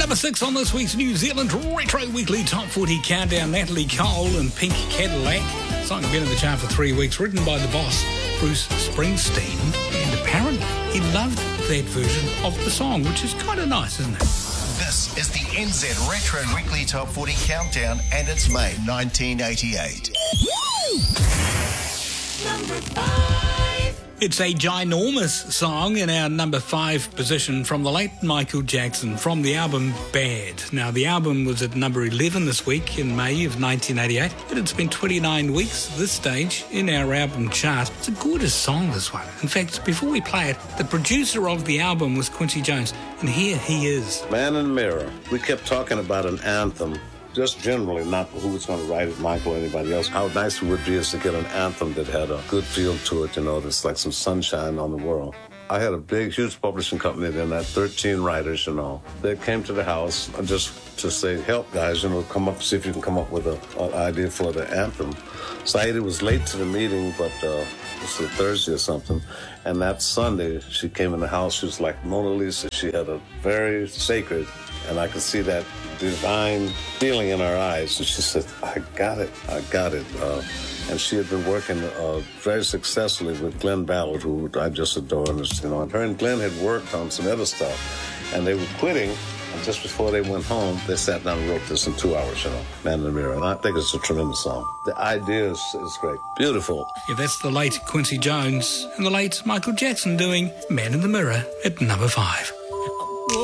Number 6 on this week's New Zealand Retro Weekly Top 40 Countdown, Natalie Cole and Pink Cadillac. Song been in the chart for 3 weeks, written by the boss, Bruce Springsteen. And apparently he loved that version of the song, which is kind of nice, isn't it? This is the NZ Retro Weekly Top 40 Countdown, and it's May 1988. Number 5. It's a ginormous song in our number 5 position from the late Michael Jackson from the album Bad. Now, the album was at number 11 this week in May of 1988, but it's been 29 weeks at this stage in our album chart. It's a gorgeous song, this one. In fact, before we play it, the producer of the album was Quincy Jones, and here he is. Man in the Mirror. We kept talking about an anthem. Just generally, not who was going to write it, Michael or anybody else. How nice it would be is to get an anthem that had a good feel to it, that's like some sunshine on the world. I had a big, huge publishing company then, that 13 writers, They came to the house just to say, help, guys, come up, see if you can come up with an idea for the anthem. Saida was late to the meeting, but it was a Thursday or something. And that Sunday, she came in the house. She was like Mona Lisa. She had a very sacred, and I could see that divine feeling in her eyes. And she said, I got it. And she had been working very successfully with Glenn Ballard, who I just adore. And her and Glenn had worked on some other stuff, and they were quitting. And just before they went home, they sat down and wrote this in 2 hours, Man in the Mirror. And I think it's a tremendous song. The idea is great. Beautiful. Yeah, that's the late Quincy Jones and the late Michael Jackson doing Man in the Mirror at number 5.